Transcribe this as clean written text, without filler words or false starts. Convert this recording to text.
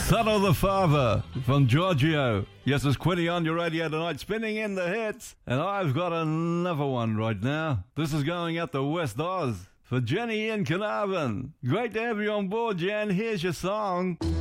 Son of the Father from Giorgio. Yes, it's Quinny on your radio tonight, spinning in the hits. And I've got another one right now. This is going out to West Oz for Jenny in Carnarvon. Great to have you on board, Jen. Here's your song.